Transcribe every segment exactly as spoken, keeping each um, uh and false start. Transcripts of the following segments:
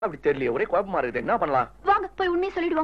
அப்படி தெரியல, ஒரே குழப்பமா இருக்குது. என்ன பண்ணலாம்? வாங்க போய் உண்மையை சொல்லிடுவோம்.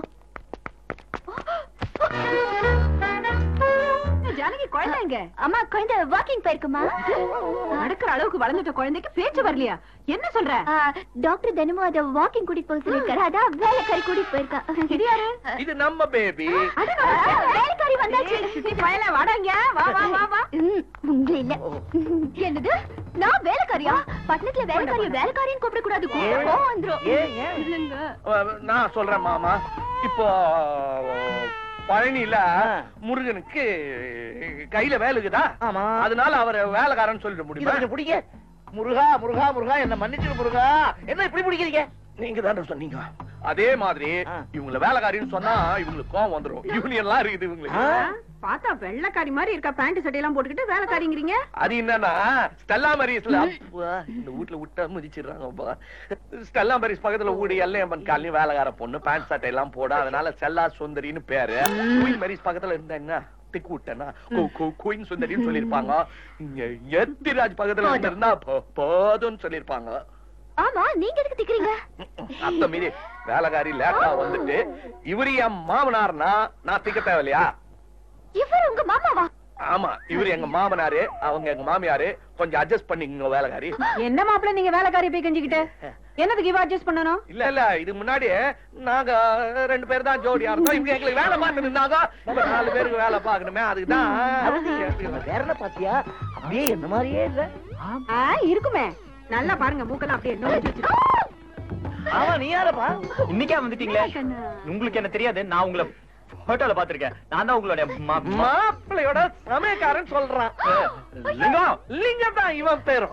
ஜானகி குழந்தைங்க அம்மா குழந்தை வாக்கிங் போயிருக்குமா? நடக்கிற அளவுக்கு வளர்ந்துட்ட குழந்தைக்கு பேச்சு வரலையா? என்ன சொல்ற? டாக்டர் தினமும் அத வாக்கிங் கூட்டிட்டு போக சொல்லிருக்காரு. அதான் வேலைக்காரி கூட்டிட்டு போயிருக்கா. இது யாரு? இது நம்ம பேபி. வேலைக்காரி வந்தாச்சு. சுத்தி பயல வாடாங்க. வா வா வா வா. உங்கள இல்ல. என்னது? நான் வேலைக்காரியா? பட்டணத்துல வேலைக்காரிய வேலைக்காரின்னு கூப்பிட கூடாது. கோவம் வந்துரும். இல்லங்க. நான் சொல்றேன் மாமா. இப்போ பழனியில முருகனுக்கு கையில வேலுக்குதா, அதனால அவரை வேலைக்காரன்னு சொல்லிட முடியும். பிடிக்க முருகா முருகா முருகா என்ன மன்னிச்சிரு முருகா. என்ன இப்படி பிடிக்கிறீங்க? நீங்க தான் சொன்னீங்க. அதே மாதிரி இவங்களை வேலைக்காரின்னு சொன்னா இவங்களுக்கு கோவம் வந்துரும். யூனியன் எல்லாம் இருக்குது இவங்களுக்கு. பாத்தா வெள்ளக்காரி மாதிரி இருக்கா, பேண்ட் சட்டை எல்லாம் போட்டுக்கிட்டு வேலைக்காரிங்கிறீங்க. அது என்னன்னா ஸ்டெல்லா மேரிஸ்ல இந்த வீட்டுல விட்டா மிதிச்சிடுறாங்க. ஸ்டெல்லா மேரிஸ் பக்கத்துல ஊடி எல்லாம் காலையும் வேலைக்கார பொண்ணு, பேண்ட் சட்டை எல்லாம் போட, அதனால ஸ்டெல்லா சுந்தரின்னு பேரு. குயின் மேரிஸ் பக்கத்துல இருந்தா என்ன டிக்கு விட்டேன்னா குயின் சுந்தரின்னு சொல்லிருப்பாங்க. எத்திராஜ் பக்கத்துல இருந்தா போதும்னு சொல்லிருப்பாங்க. ஆமா, நீங்க எதுக்கு திக்கிறீங்க? அத்த மீறி வேலைக்காரி லேட்டா வந்துட்டு இவரு என் மாமனார்னா நான் திக்க தேவையா? இவர் உங்க மாமாவா? ஆமா, இவரு எங்க மாமனாரு, அவங்க எங்க மாமியாரு. கொஞ்சம் அட்ஜஸ்ட் பண்ணிக்கங்க வேலைக்காரி. என்ன மாப்பிள்ள நீங்க வேலைக்காரி போய் கெஞ்சிக்கிட்டு என்னதுக்கு இவ அட்ஜஸ்ட் பண்ணணும்? இல்ல இல்ல, இது முன்னாடி நாங்க ரெண்டு பேர் தான் ஜோடியா இருந்தோம். இவங்க எங்களுக்கு வேலை பார்த்து நின்னாங்க. நாலு பேருக்கு வேலை பார்க்கணுமே, அதுக்குதான். வேற என்ன பாத்தியா? அப்படியே என்ன மாதிரியே இல்ல. இருக்குமே, நல்லா பாருங்க, மூக்கெல்லாம் அப்படியே நோக்கி வச்சிருக்கு. ஆமா, நீ யாரப்பா? இன்னைக்கே வந்துட்டீங்களே, உங்களுக்கு என்ன தெரியாது? நான் உங்களை போட்டோல பாத்திருக்கேன். நான் தான் உங்களுடைய மாப்பிள்ளையோட சமயக்காரன் சொல்றான். லிங்கம். லிங்கம் தான் இவன் பேரும்.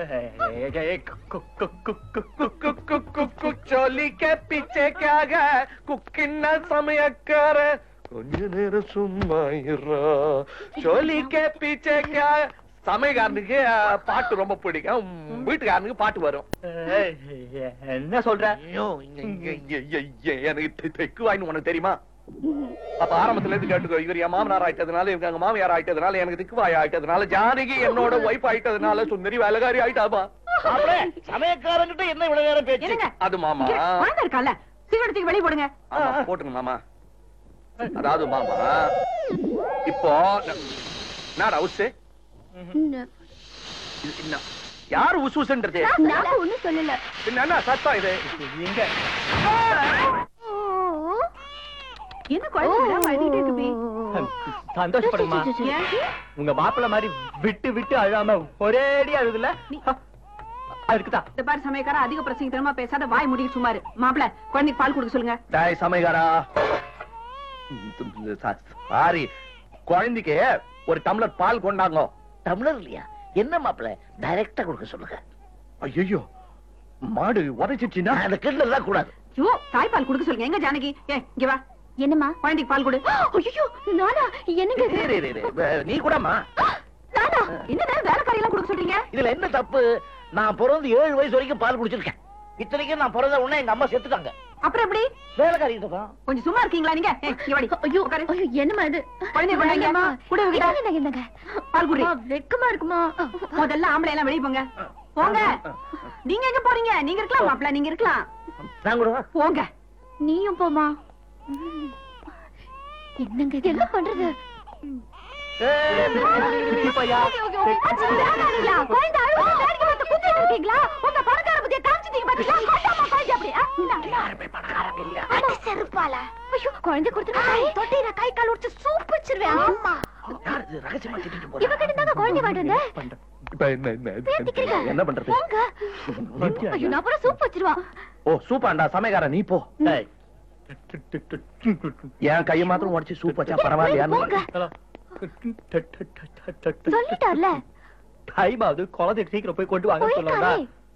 चोली के पीछे क्या है कुकिन्ना समय कर கொஞ்ச நேரம் சும்மா இருடா. चोली के पीछे क्या சமயக்காரனுக்கு பாட்டு ரொம்ப பிடிக்கும், வீட்டுக்காரனுக்கு பாட்டு வரும். என்ன சொல்ற? எனக்கு தெக்கு வாயின்னு உனக்கு தெரியுமா? அப்ப ஆரம்பத்துல இருந்து கேட்டுக்கோ. இவர் என் மாமனார் ஆயிட்டதுனால, இவங்க எங்க மாமியார் ஆயிட்டதுனால, எனக்கு திக்குவாய் ஆயிட்டதுனால, ஜானகி என்னோட ஒய்ஃப் ஆயிட்டதுனால, சுந்தரி வேலைக்காரி ஆயிட்டாப்பா. சமயக்காரங்கிட்ட என்ன இவ்வளவு நேரம் பேச்சு? அது மாமா குழந்தை இருக்கால, சிகரெட்டுக்கு வெளியே போடுங்க. போட்டுங்க மாமா. அதாவது மாமா, இப்போ நான் ஹவுஸ் யாரு உசு உசுன்றது? நான் ஒண்ணும் சொல்லல. என்ன சத்தம் இது? இங்க என்ன குழந்தை அழுதுகிட்டே இருக்கு? சந்தோஷப்படுமா? உங்க மாப்பிள்ள மாதிரி விட்டு விட்டு அழாம ஒரேடி அழுதுல அதுக்குதான். இந்த பாரு சமயக்கார, அதிக பிரசங்கத்தனமா பேசாத, வாய் முடிக்க சும்மாரு. மாப்பிள்ள குழந்தைக்கு பால் கொடுக்க சொல்லுங்க. டேய் சமயக்காரா, சாரி, குழந்தைக்கு ஒரு டம்ளர் பால் கொண்டாங்க. டம்ளர் இல்லையா? என்ன மாப்பிள்ள, டைரக்டா கொடுக்க சொல்லுங்க. ஐயோ, மாடு உரைச்சிச்சுன்னா அந்த கிட்ட எல்லாம் கூடாது. ஐயோ, தாய்ப்பால் கொடுக்க சொல்லுங்க. எங்க ஜானகி? ஏ இங்க வா. என்னம்மா? குழந்தைக்கு பால் கொடு. ஐயோ, நானா? என்னங்க நீ கூடமா? நானா? என்னடா வேலைக்காரி எல்லாம் கொடுக்க சொல்றீங்க? இதுல என்ன தப்பு? நான் பிறந்து ஏழு வயசு வரைக்கும் பால் குடிச்சிருக்கேன். இத்தனைக்கும் நான் பிறந்த உடனே எங்க அம்மா செத்துட்டாங்க. அப்புறம் எப்படி? வேலைக்காரி கொஞ்சம் சும்மா இருக்கீங்களா நீங்க? ஏ, இங்க வாடி. ஐயோ ஐயோ, என்னம்மா இது? குழந்தைய கொண்டாங்க. குடு விட. என்னங்க என்னங்க? பால் குடி. வெக்கமா இருக்குமா? முதல்ல ஆம்பளை எல்லாம் வெளிய போங்க. போங்க. நீங்க எங்க போறீங்க? நீங்க இருக்கலாம் மாப்பிள்ள, நீங்க இருக்கலாம். நான் கூட போங்க. நீயும் போமா. என்னங்க இது? என்ன பண்றது? குழந்தை அழுவது வேடிக்கை பார்த்து குத்திட்டு இருக்கீங்களா? உங்க பணக்கார புத்திய காமிச்சிட்டீங்க பாத்தீங்களா? கொண்டாமா குழந்தை அப்படி. யாருமே பணக்காரங்க இல்ல. அட செருப்பால. ஐயோ, குழந்தை கொடுத்துருக்காய். தொட்டில கை கால் உடைச்சு சூப் வச்சிருவேன். ஆமா. யார் இது ரகசியமா திட்டிட்டு போறா? இவ கிட்ட தாங்க குழந்தை வாடுறேன். என்ன பண்றது? போங்க. ஐயோ, நான் அப்புறம் சூப் வச்சிருவா. ஓ, சூப்பாண்டா சமயக்காரா, நீ போ. என் கையை மாத்திரம் உடைச்சு சூப் வச்சா பரவாயில்லையா? சொல்லிட்டார்ல. டைமாவது குழந்தை சீக்கிரம் போய் கொண்டு வாங்க சொல்லலாம்.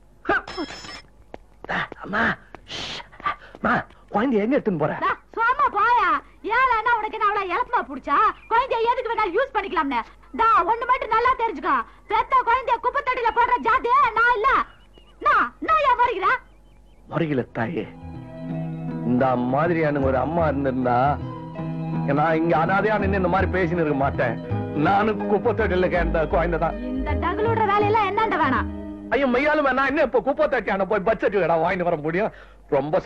அம்மா, அம்மா, குழந்தை எங்க எடுத்துன்னு போற? சும்மா பாயா. ஏலன்னா உனக்கு நான் அவளை இழப்பமா புடிச்சா? குழந்தைய எதுக்கு வேணாலும் யூஸ் பண்ணிக்கலாம்னு. டா, ஒண்ணு மட்டும் நல்லா தெரிஞ்சுக்கோ. பெத்த குழந்தைய குப்பை தொட்டில போடுற ஜாதி நான் இல்ல. நான் நான் ஏன் வருகிறேன்? முருகில தாயே, இந்த மாதிரியான ஒரு அம்மா இருந்திருந்தா நான் இங்க அனாதையா நின்று இந்த மாதிரி பேசின்னு இருக்க மாட்டேன். நானும் குப்பை தொட்டில கேட்ட குழந்தை தான். இந்த டகுலோட வேலையெல்லாம் என்னண்ட வேணாம். ஐயோ மையாலும் நான் என்ன இப்ப குப்பை தட்டியான போய் பட்ஜெட் வாங்கிட்டு வர முடியும்? ரொம்ப